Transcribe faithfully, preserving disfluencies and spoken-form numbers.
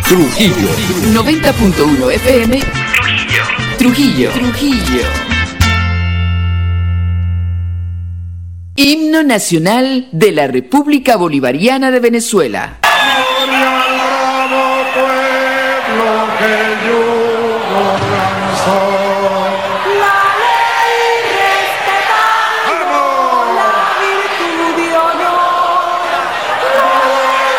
Trujillo. noventa punto uno F M. Trujillo. Trujillo. Trujillo. Himno nacional de la República Bolivariana de Venezuela. Gloria al bravo pueblo que yo lanzó.